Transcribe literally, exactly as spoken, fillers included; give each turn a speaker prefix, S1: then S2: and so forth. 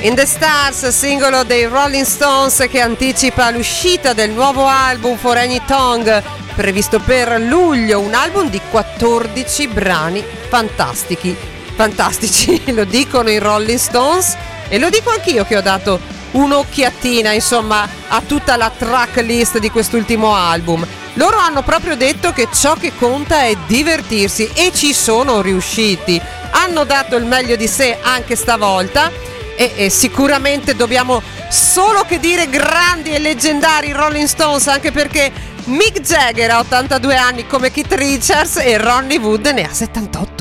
S1: In the Stars, singolo dei Rolling Stones che anticipa l'uscita del nuovo album For Any Tongue, previsto per luglio, un album di quattordici brani fantastici, fantastici, lo dicono i Rolling Stones e lo dico anch'io che ho dato un'occhiatina, insomma, a tutta la track list di quest'ultimo album. Loro hanno proprio detto che ciò che conta è divertirsi e ci sono riusciti, hanno dato il meglio di sé anche stavolta. E, e sicuramente dobbiamo solo che dire grandi e leggendari Rolling Stones, anche perché Mick Jagger ha ottantadue anni come Keith Richards e Ronnie Wood ne ha settantotto.